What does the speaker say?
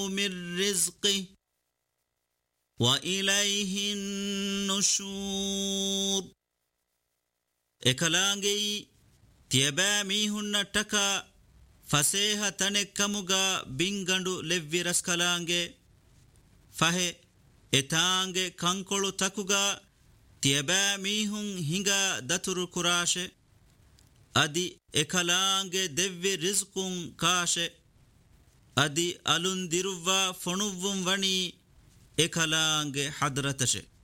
من رزقه وإليه النشور إكلانجي تيبامي هن تكا فسيها تنكمغا بينغندو لفيرس كلانجي فهي إتانجي كنكولو تكوغا تيبامي هن هنغا دتر كراشه أدي إكلانجي دفي رزقون كاشه أدي ألون ديروا فنوون وني إكلانجي حضرتشه